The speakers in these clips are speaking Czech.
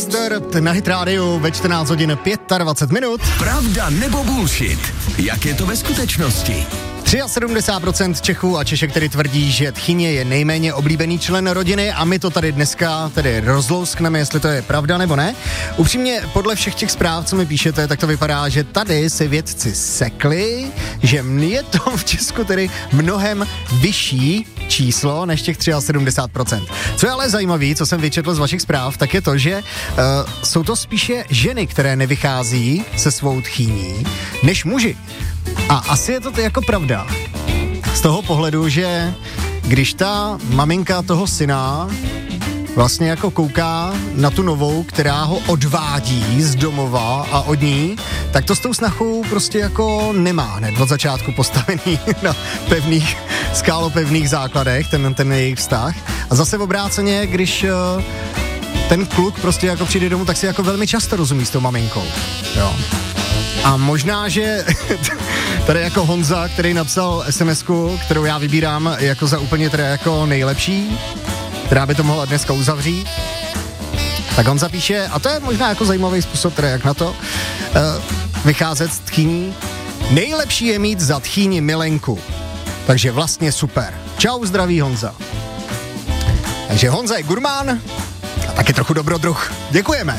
Na Hit Radio ve 14 hodin 25 minut. Pravda nebo bullshit? Jak je to ve skutečnosti? 73% Čechů a Češek tedy tvrdí, že tchyně je nejméně oblíbený člen rodiny a my to tady dneska tedy rozlouskneme, jestli to je pravda nebo ne. Upřímně, podle všech těch zpráv, co mi píšete, tak to vypadá, že tady si vědci sekli, že je to v Česku tedy mnohem vyšší číslo než těch 73%. Co je ale zajímavé, co jsem vyčetl z vašich zpráv, tak je to, že jsou to spíše ženy, které nevychází se svou tchýní, než muži. A asi je to jako pravda. Z toho pohledu, že když ta maminka toho syna vlastně jako kouká na tu novou, která ho odvádí z domova a od ní, tak to s tou snachou prostě jako nemá hned od začátku postavený na pevných, skálopevných základech, ten jejich vztah. A zase obráceně, když ten kluk prostě jako přijde domů, tak si jako velmi často rozumí s tou maminkou. Jo. A možná, že tady jako Honza, který napsal SMS-ku, kterou já vybírám jako za úplně teda jako nejlepší, která by to mohla dneska uzavřít, tak Honza píše, a to je možná jako zajímavý způsob, teda jak na to, vycházet z tchýní. Nejlepší je mít za tchýni milenku. Takže vlastně super. Čau, zdraví Honza. Takže Honza je gurmán a taky trochu dobrodruh. Děkujeme.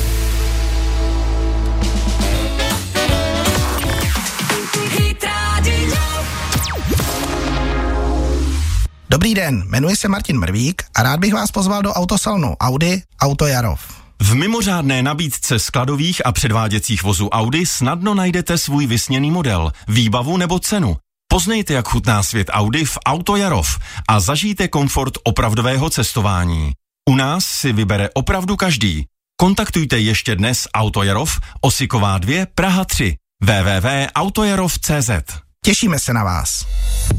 Dobrý den, jmenuji se Martin Mrvík a rád bych vás pozval do autosalonu Audi Auto Jarov. V mimořádné nabídce skladových a předváděcích vozů Audi snadno najdete svůj vysněný model, výbavu nebo cenu. Poznejte, jak chutná svět Audi v Auto Jarov a zažijte komfort opravdového cestování. U nás si vybere opravdu každý. Kontaktujte ještě dnes Auto Jarov, Osiková 2, Praha 3, www.autojarov.cz. Těšíme se na vás.